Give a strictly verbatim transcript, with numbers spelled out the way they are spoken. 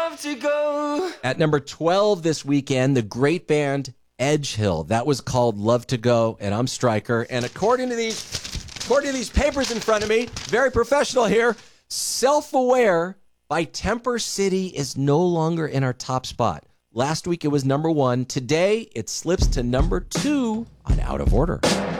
love to go. At number twelve this weekend, the great band Edgehill. That was called Love to Go, and I'm Stryker. And according to these, according to these papers in front of me, very professional here, Self-Aware by Temper City is no longer in our top spot. Last week it was number one. Today it slips to number two on Out of Order.